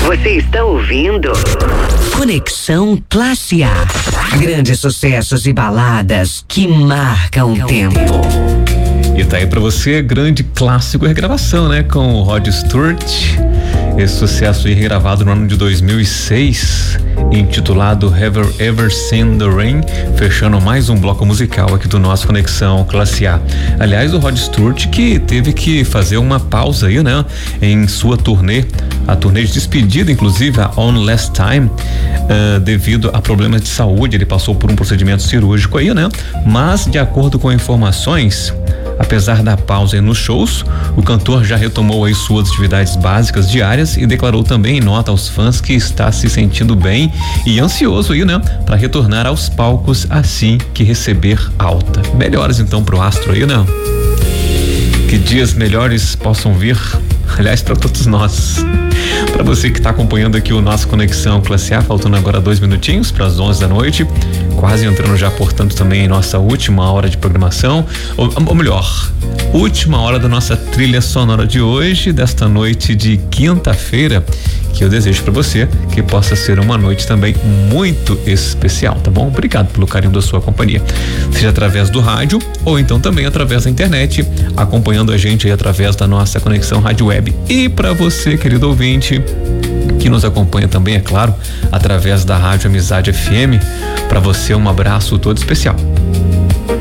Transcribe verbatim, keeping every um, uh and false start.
Você está ouvindo Conexão Classe A. Grandes sucessos e baladas que marcam o tempo. E tá aí pra você, grande clássico regravação, né? Com o Rod Stewart. Esse sucesso aí regravado no ano de dois mil e seis, intitulado Have You Ever Seen the Rain, fechando mais um bloco musical aqui do nosso Conexão Classe A. Aliás, o Rod Stewart que teve que fazer uma pausa aí, né? Em sua turnê, a turnê de despedida, inclusive a On Last Time, uh, devido a problemas de saúde. Ele passou por um procedimento cirúrgico aí, né? Mas, de acordo com informações, apesar da pausa nos shows, o cantor já retomou aí suas atividades básicas diárias e declarou também em nota aos fãs que está se sentindo bem e ansioso aí, né, para retornar aos palcos assim que receber alta. Melhoras então pro astro aí, né? Que dias melhores possam vir, aliás, para todos nós. Para você que está acompanhando aqui o nosso Conexão Classe A, faltando agora dois minutinhos para as onze da noite, quase entrando já, portanto, também em nossa última hora de programação, ou, ou melhor, última hora da nossa trilha sonora de hoje, desta noite de quinta-feira, que eu desejo para você que possa ser uma noite também muito especial, tá bom? Obrigado pelo carinho da sua companhia, seja através do rádio ou então também através da internet, acompanhando a gente aí através da nossa conexão rádio web. E para você, querido ouvinte, que nos acompanha também, é claro, através da Rádio Amizade F M, para você um abraço todo especial.